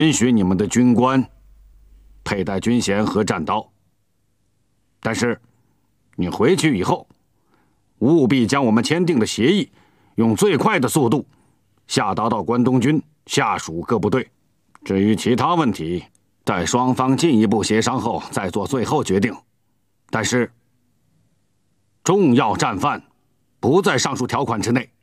允许你们的军官佩戴军衔和战刀，但是你回去以后，务必将我们签订的协议用最快的速度下达到关东军下属各部队。至于其他问题，待双方进一步协商后再做最后决定。但是，重要战犯不在上述条款之内。